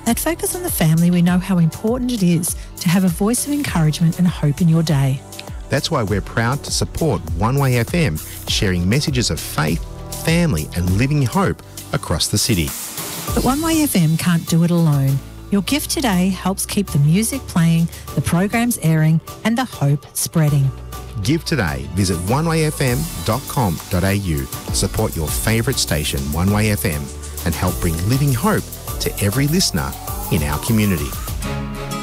At Focus on the Family, we know how important it is to have a voice of encouragement and hope in your day. That's why we're proud to support One Way FM, sharing messages of faith, family and living hope across the city. But One Way FM can't do it alone. Your gift today helps keep the music playing, the programs airing and the hope spreading. Give today. Visit onewayfm.com.au. Support your favourite station, One Way FM, and help bring living hope to every listener in our community.